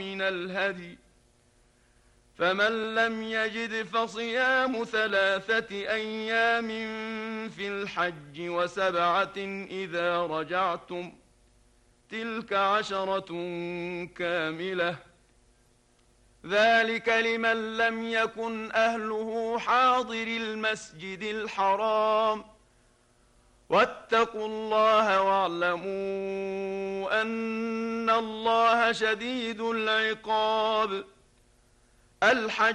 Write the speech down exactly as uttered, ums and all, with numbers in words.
من الهدي، فمن لم يجد فصيام ثلاثة أيام في الحج وسبعة إذا رجعتم، تلك عشرة كاملة، ذلك لمن لم يكن أهله حاضر المسجد الحرام. واتقوا الله واعلموا أن الله شديد العقاب. الحج